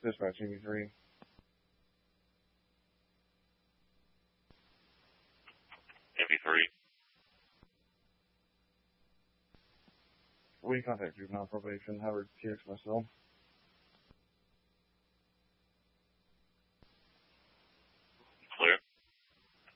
Dispatch MV3. MV3. We contact juvenile probation, Howard TX myself.